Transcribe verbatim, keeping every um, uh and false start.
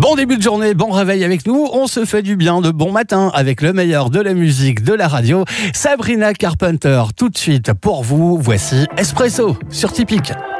Bon début de journée, bon réveil avec nous. On se fait du bien de bon matin avec le meilleur de la musique, de la radio. Sabrina Carpenter, tout de suite pour vous. Voici Espresso sur Typique.